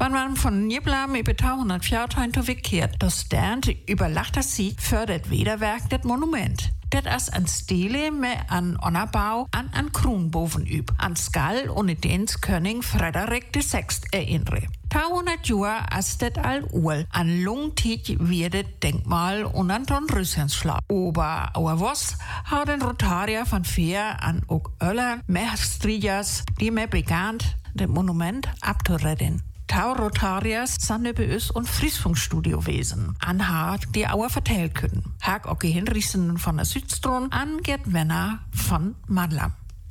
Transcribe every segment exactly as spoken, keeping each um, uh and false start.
Wann man von Nieblam über zweihundertvierzehn verkehrt, das Stand überlacht das sie fördert Wederwerk das Monument. Das ist ein Stele mit an Onnerbau an an Kronboven üb, an Skall und dens König Frederik der Sechste erinnere. zweihundert Jahre ist das all ul, an Lungtit wird das Denkmal und an den Rüssensschlag. Aber aber was hat den Rotarier von Feer an ook Öller, Mehrstrias, die mehr bekannt, das Monument abzuretten. Tau Rotariers sind bei uns und Friesfunkstudio gewesen. An hat die Auer vertellen können. Hag auch Hinrissen von der Südstron an Gerd Wenner von Madlam.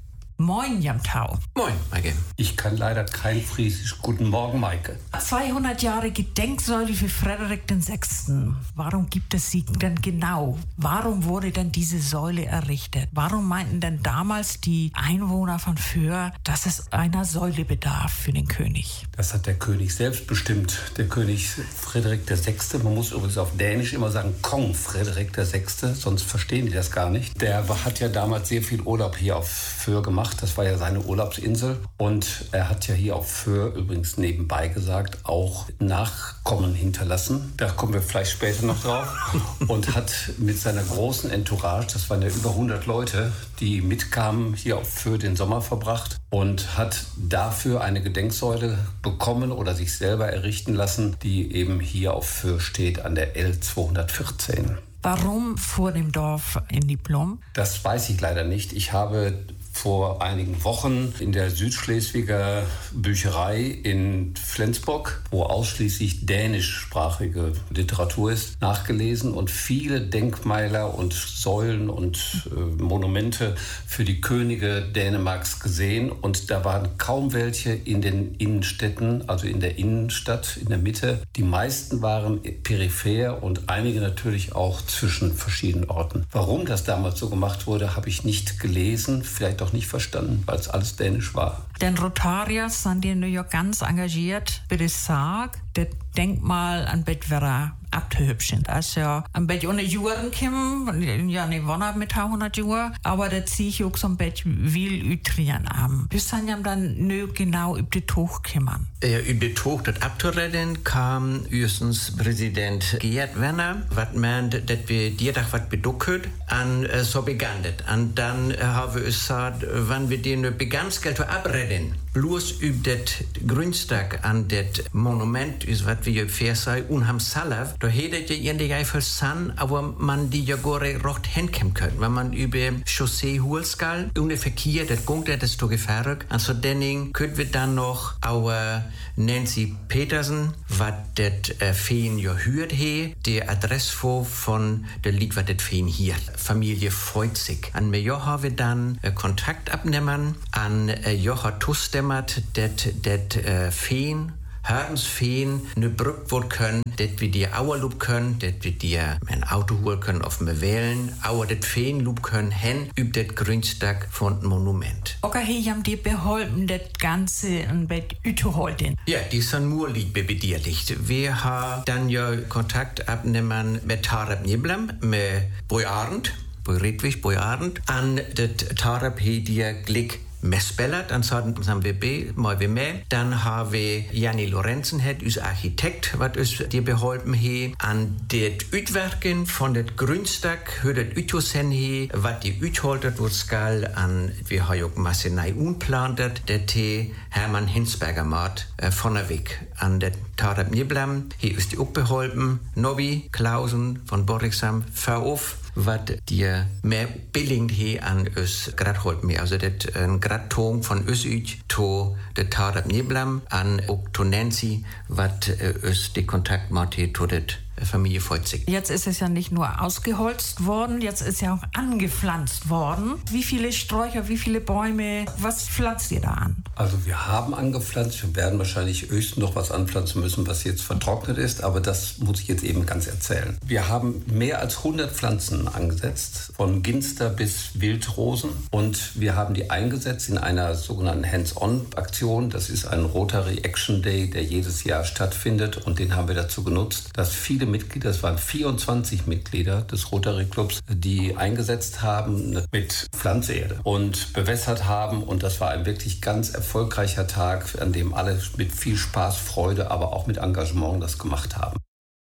Moin, Jam Tau. Moin, Maike. Ich kann leider kein Friesisch. Guten Morgen, Maike. zweihundert Jahre Gedenksäule für Frederik der Sechste. Warum gibt es sie denn genau? Warum wurde denn diese Säule errichtet? Warum meinten denn damals die Einwohner von Föhr, dass es einer Säule bedarf für den König? Das hat der König selbst bestimmt. Der König Frederik der Sechste. Man muss übrigens auf Dänisch immer sagen Kong Frederik der Sechste, sonst verstehen die das gar nicht. Der hat ja damals sehr viel Urlaub hier auf Föhr gemacht. Das war ja seine Urlaubsinsel. Und er hat ja hier auf Föhr, übrigens nebenbei gesagt, auch Nachkommen hinterlassen. Da kommen wir vielleicht später noch drauf. Und hat mit seiner großen Entourage, das waren ja über hundert Leute, die mitkamen, hier auf Föhr den Sommer verbracht. Und hat dafür eine Gedenksäule bekommen oder sich selber errichten lassen, die eben hier auf Föhr steht an der L zweihundertvierzehn. Warum vor dem Dorf in die Plum? Das weiß ich leider nicht. Ich habe vor einigen Wochen in der Südschleswiger Bücherei in Flensburg, wo ausschließlich dänischsprachige Literatur ist, nachgelesen und viele Denkmäler und Säulen und äh, Monumente für die Könige Dänemarks gesehen. Und da waren kaum welche in den Innenstädten, also in der Innenstadt, in der Mitte. Die meisten waren peripher und einige natürlich auch zwischen verschiedenen Orten. Warum das damals so gemacht wurde, habe ich nicht gelesen, vielleicht auch nicht verstanden, weil es alles dänisch war. Denn Rotariers sind die New York ganz engagiert bei der Sarg, das Denkmal an Bettwerra abzuhübschen. Das ist ja ein bisschen ohne Juren kommen, ja nicht wundert mit hundert Jahren, aber da ziehe ich auch so ein bisschen viel Ütrien an. Bis dann ja dann nicht genau über die Tuch kümmern. Ja, über die Tuch, das abzuretten, kam üstens Präsident Gerd Wenner, was meint, dass wir die Tag was beduckelt, und äh, so begann das. Und dann äh, haben wir gesagt, wenn wir den beganns Geld abretten, bloß über das Grünstag an das Monument, ist was wir fair sei, unham Salav, da hätte ja in der Eifel San, aber man die ja gore rocht hinkommen können, wenn man über Chaussee Hulskal, ohne Verkehr, das gungt das ist doch gefährlich. Also denning können wir dann noch auch Nancy Petersen, was das äh, Feen ja hört he, der Adressfo von der Lied, was das Feen hier, Familie Feuzig. An mir ja haben wir dann äh, Kontakt abnehmen, an äh, Jocha Tustemmert, das das äh, Feen, Hörensfeen, ne Brück wohl können, dass wir dir Auerloop können, dass wir dir ein Auto holen können auf dem Wählen, Auer das Feenloop können, hen üb das Grünstag von Monument. Okay, hier haben die beholfen, das Ganze ein bisschen üteholten. Ja, die sind nur lieb bedierlich. Wir haben dann ja Kontakt abnehmen mit Tarab Nieblam, mit Boy Arndt, Boy Redwig, Boy Arndt, an das Tarab he dir Glick Messbellert, dann haben wir B, mal wie mehr. Dann haben wir Janni Lorenzen, unser Architekt, was uns dir beholfen he. An det Utwerken von det Grünstag, hör det Utosen he, was die Utholtet wird skal, an wir haben auch Massenei unplantet, der T. Hermann Hinsberger Mart äh, von der Weg. An der Tarab Nieblam, hier ist die auch beholfen. Nobby, Klausen von Borixam, Verauf, was dir mehr billingt hier an uns grad holt mir. Also das ein grad Ton von uns to der Tarab Nieblam an auch to Nancy, was uns die Kontakt macht hier to det Familie Feuzig. Jetzt ist es ja nicht nur ausgeholzt worden, jetzt ist ja auch angepflanzt worden. Wie viele Sträucher, wie viele Bäume, was pflanzt ihr da an? Also wir haben angepflanzt, wir werden wahrscheinlich höchstens noch was anpflanzen müssen, was jetzt vertrocknet ist, aber das muss ich jetzt eben ganz erzählen. Wir haben mehr als hundert Pflanzen angesetzt, von Ginster bis Wildrosen, und wir haben die eingesetzt in einer sogenannten Hands-on-Aktion. Das ist ein Rotary Action Day, der jedes Jahr stattfindet, und den haben wir dazu genutzt, dass viele viele Mitglieder, es waren vierundzwanzig Mitglieder des Rotary Clubs, die eingesetzt haben mit Pflanzerde und bewässert haben. Und das war ein wirklich ganz erfolgreicher Tag, an dem alle mit viel Spaß, Freude, aber auch mit Engagement das gemacht haben.